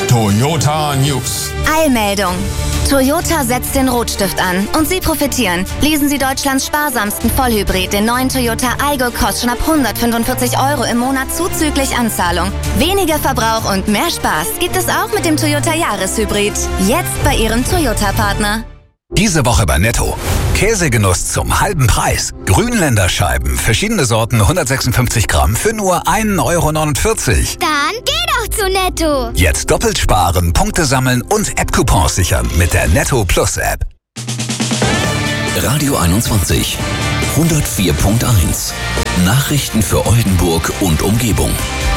Toyota News. Eilmeldung. Toyota setzt den Rotstift an und Sie profitieren. Lesen Sie Deutschlands sparsamsten Vollhybrid, den neuen Toyota Aygo, kostet schon ab 145 € im Monat zuzüglich Anzahlung. Weniger Verbrauch und mehr Spaß gibt es auch mit dem Toyota Jahreshybrid. Jetzt bei Ihrem Toyota-Partner. Diese Woche bei Netto. Käsegenuss zum halben Preis. Grünländerscheiben, verschiedene Sorten, 156 Gramm für nur 1,49 €. Dann geh doch zu Netto. Jetzt doppelt sparen, Punkte sammeln und App-Coupons sichern mit der Netto Plus App. Radio 21 104.1. Nachrichten für Oldenburg und Umgebung.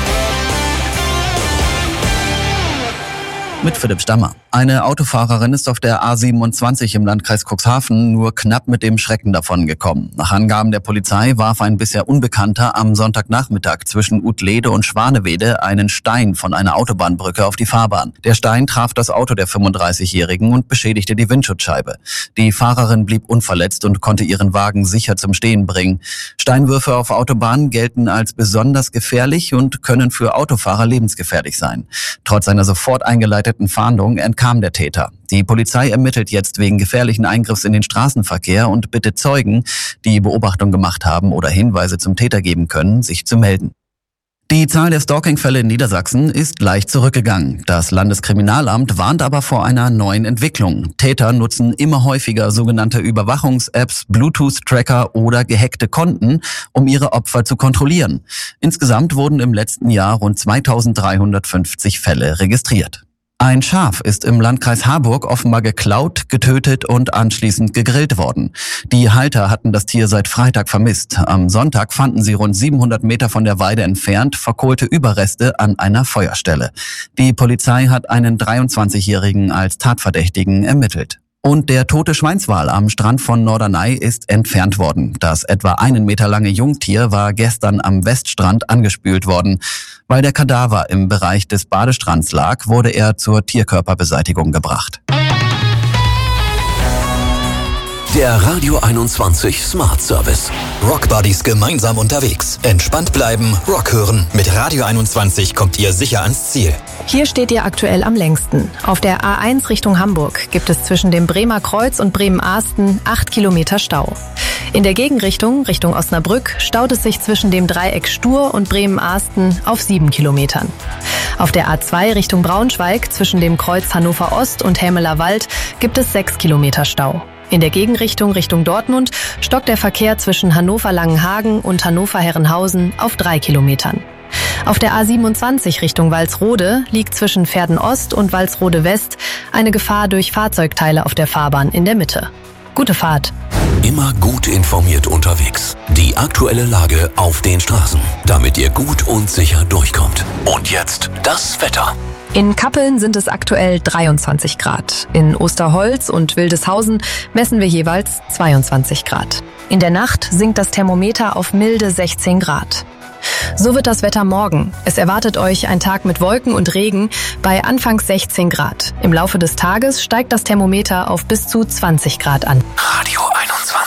Mit Philipp Stammer. Eine Autofahrerin ist auf der A27 im Landkreis Cuxhaven nur knapp mit dem Schrecken davongekommen. Nach Angaben der Polizei warf ein bisher Unbekannter am Sonntagnachmittag zwischen Utlede und Schwanewede einen Stein von einer Autobahnbrücke auf die Fahrbahn. Der Stein traf das Auto der 35-Jährigen und beschädigte die Windschutzscheibe. Die Fahrerin blieb unverletzt und konnte ihren Wagen sicher zum Stehen bringen. Steinwürfe auf Autobahnen gelten als besonders gefährlich und können für Autofahrer lebensgefährlich sein. Trotz einer sofort eingeleiteten Fahndung entkam der Täter. Die Polizei ermittelt jetzt wegen gefährlichen Eingriffs in den Straßenverkehr und bittet Zeugen, die Beobachtung gemacht haben oder Hinweise zum Täter geben können, sich zu melden. Die Zahl der Stalking-Fälle in Niedersachsen ist leicht zurückgegangen. Das Landeskriminalamt warnt aber vor einer neuen Entwicklung. Täter nutzen immer häufiger sogenannte Überwachungs-Apps, Bluetooth-Tracker oder gehackte Konten, um ihre Opfer zu kontrollieren. Insgesamt wurden im letzten Jahr rund 2350 Fälle registriert. Ein Schaf ist im Landkreis Harburg offenbar geklaut, getötet und anschließend gegrillt worden. Die Halter hatten das Tier seit Freitag vermisst. Am Sonntag fanden sie rund 700 Meter von der Weide entfernt verkohlte Überreste an einer Feuerstelle. Die Polizei hat einen 23-Jährigen als Tatverdächtigen ermittelt. Und der tote Schweinswal am Strand von Norderney ist entfernt worden. Das etwa 1 Meter lange Jungtier war gestern am Weststrand angespült worden. Weil der Kadaver im Bereich des Badestrands lag, wurde er zur Tierkörperbeseitigung gebracht. Der Radio 21 Smart Service. Rockbuddies gemeinsam unterwegs. Entspannt bleiben, Rock hören. Mit Radio 21 kommt ihr sicher ans Ziel. Hier steht ihr aktuell am längsten. Auf der A1 Richtung Hamburg gibt es zwischen dem Bremer Kreuz und Bremen-Ahsten 8 Kilometer Stau. In der Gegenrichtung, Richtung Osnabrück, staut es sich zwischen dem Dreieck Stur und Bremen-Ahsten auf 7 Kilometern. Auf der A2 Richtung Braunschweig zwischen dem Kreuz Hannover Ost und Hämeler Wald gibt es 6 Kilometer Stau. In der Gegenrichtung Richtung Dortmund stockt der Verkehr zwischen Hannover-Langenhagen und Hannover-Herrenhausen auf 3 Kilometern. Auf der A27 Richtung Walsrode liegt zwischen Verden Ost und Walsrode West eine Gefahr durch Fahrzeugteile auf der Fahrbahn in der Mitte. Gute Fahrt! Immer gut informiert unterwegs. Die aktuelle Lage auf den Straßen, damit ihr gut und sicher durchkommt. Und jetzt das Wetter. In Kappeln sind es aktuell 23 Grad. In Osterholz und Wildeshausen messen wir jeweils 22 Grad. In der Nacht sinkt das Thermometer auf milde 16 Grad. So wird das Wetter morgen. Es erwartet euch ein Tag mit Wolken und Regen bei anfangs 16 Grad. Im Laufe des Tages steigt das Thermometer auf bis zu 20 Grad an. Radio